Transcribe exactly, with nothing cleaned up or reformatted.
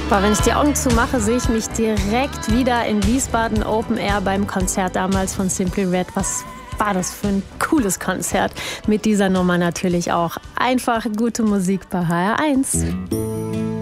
Boah, wenn ich die Augen zumache, sehe ich mich direkt wieder in Wiesbaden Open Air beim Konzert damals von Simply Red. Was war das für ein cooles Konzert. Mit dieser Nummer natürlich auch. Einfach gute Musik bei H R eins.